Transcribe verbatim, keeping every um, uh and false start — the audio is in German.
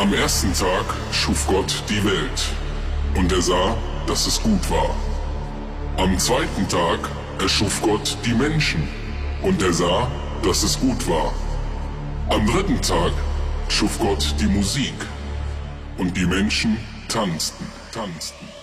Am ersten Tag schuf Gott die Welt, und er sah, dass es gut war. Am zweiten Tag erschuf Gott die Menschen, und er sah, dass es gut war. Am dritten Tag schuf Gott die Musik, und die Menschen tanzten, tanzten.